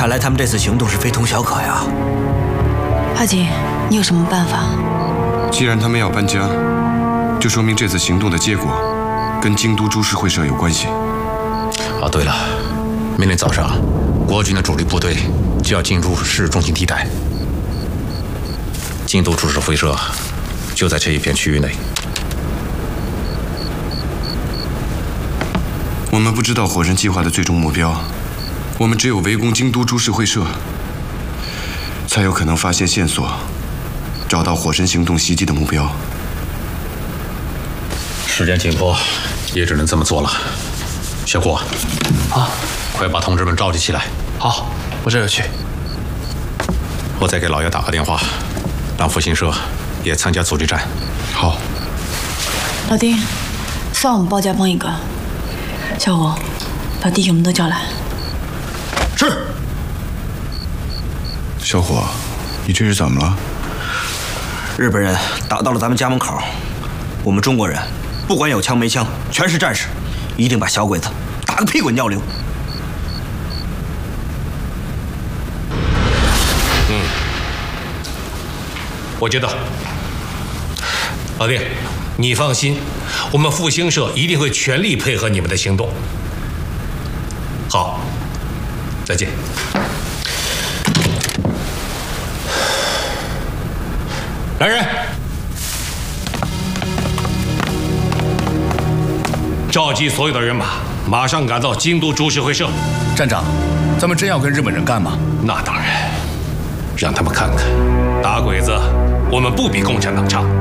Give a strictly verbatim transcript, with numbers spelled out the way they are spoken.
看来他们这次行动是非同小可呀。 阿锦，你有什么办法？ 既然他们要搬家，就说明这次行动的结果跟京都株式会社有关系。 哦，对了，明天早上，国军的主力部队就要进入市中心地带，京都株式会社就在这一片区域内。 我们不知道火神计划的最终目标，我们只有围攻京都株式会社，才有可能发现线索，找到火神行动袭击的目标。 时间紧迫，也只能这么做了。小郭， 啊， 快把同志们召集起来。 好，我这就去。 我再给老爷打个电话，让复兴社也参加阻击战。 好。 老丁，算我们包夹帮一个。小虎，把弟兄们都叫来。 是。小伙，你这是怎么了？ 日本人打到了咱们家门口，我们中国人不管有枪没枪，全是战士，一定把小鬼子打个屁滚尿流。 嗯，我知道。老弟，你放心，我们复兴社一定会全力配合你们的行动。好，再见。来人，召集所有的人马，马上赶到京都株式会社。 站长，咱们真要跟日本人干吗？ 那当然，让他们看看，打鬼子我们不比共产党差。